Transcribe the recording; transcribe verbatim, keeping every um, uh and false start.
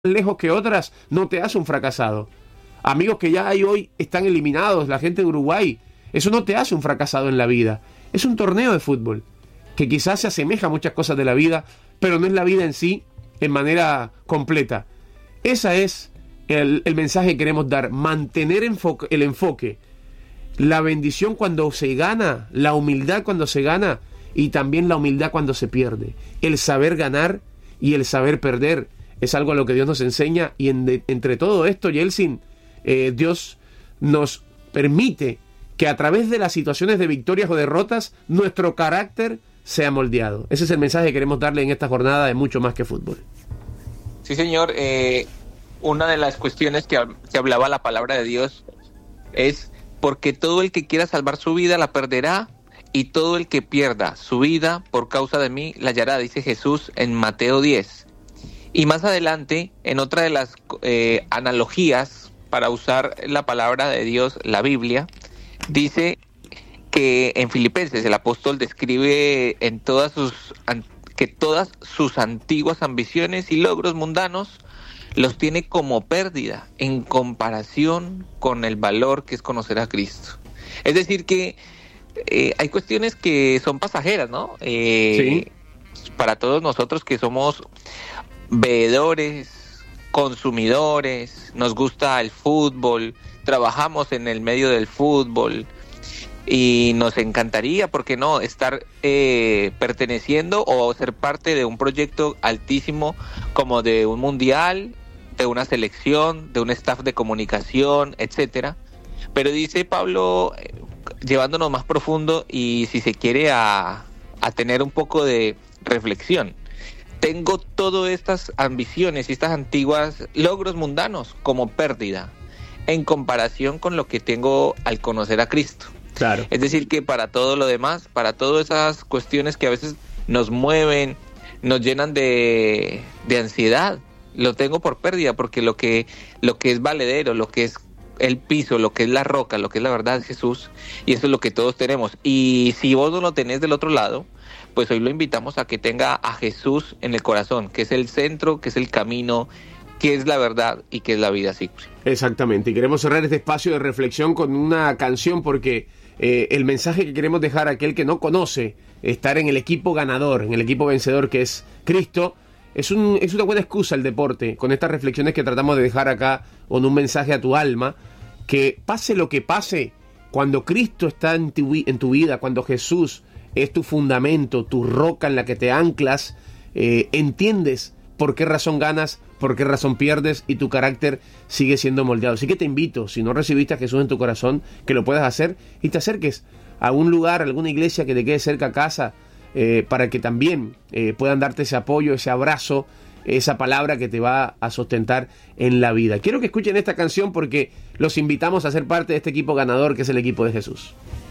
lejos que otras, no te hace un fracasado. Amigos que ya hay hoy están eliminados, la gente de Uruguay, eso no te hace un fracasado en la vida. Es un torneo de fútbol que quizás se asemeja a muchas cosas de la vida, pero no es la vida en sí en manera completa. Ese es el, el mensaje que queremos dar, mantener enfoque, el enfoque, la bendición cuando se gana, la humildad cuando se gana y también la humildad cuando se pierde. El saber ganar y el saber perder es algo a lo que Dios nos enseña, y en de, entre todo esto, Yeltsin, eh, Dios nos permite que a través de las situaciones de victorias o derrotas, nuestro carácter sea moldeado. Ese es el mensaje que queremos darle en esta jornada de Mucho Más que Fútbol. Sí, señor. Eh, una de las cuestiones que, que hablaba la palabra de Dios es: porque todo el que quiera salvar su vida la perderá, y todo el que pierda su vida por causa de mí la hallará, dice Jesús en Mateo diez. Y más adelante, en otra de las eh, analogías para usar la palabra de Dios, la Biblia, dice que en Filipenses el apóstol describe en todas sus que todas sus antiguas ambiciones y logros mundanos los tiene como pérdida en comparación con el valor que es conocer a Cristo. Es decir que eh, hay cuestiones que son pasajeras, ¿no? Eh, sí. Para todos nosotros que somos veedores, consumidores, nos gusta el fútbol, trabajamos en el medio del fútbol y nos encantaría, ¿por qué no?, estar eh, perteneciendo o ser parte de un proyecto altísimo como de un mundial, de una selección, de un staff de comunicación, etcétera. Pero dice Pablo, eh, llevándonos más profundo y si se quiere a, a tener un poco de reflexión: tengo todas estas ambiciones y estas antiguas logros mundanos como pérdida en comparación con lo que tengo al conocer a Cristo. Claro. Es decir, que para todo lo demás, para todas esas cuestiones que a veces nos mueven, nos llenan de, de ansiedad, lo tengo por pérdida, porque lo que, lo que es valedero, lo que es el piso, lo que es la roca, lo que es la verdad es Jesús, y eso es lo que todos tenemos. Y si vos no lo tenés del otro lado, pues hoy lo invitamos a que tenga a Jesús en el corazón, que es el centro, que es el camino, que es la verdad y que es la vida siempre. Exactamente, y queremos cerrar este espacio de reflexión con una canción, porque eh, el mensaje que queremos dejar a aquel que no conoce estar en el equipo ganador, en el equipo vencedor que es Cristo, es, un, es una buena excusa el deporte, con estas reflexiones que tratamos de dejar acá, con un mensaje a tu alma, que pase lo que pase, cuando Cristo está en tu, en tu vida, cuando Jesús es tu fundamento, tu roca en la que te anclas, eh, entiendes por qué razón ganas, por qué razón pierdes, y tu carácter sigue siendo moldeado. Así que te invito, si no recibiste a Jesús en tu corazón, que lo puedas hacer y te acerques a un lugar, a alguna iglesia que te quede cerca a casa, eh, para que también eh, puedan darte ese apoyo, ese abrazo, esa palabra que te va a sustentar en la vida. Quiero que escuchen esta canción porque los invitamos a ser parte de este equipo ganador que es el equipo de Jesús.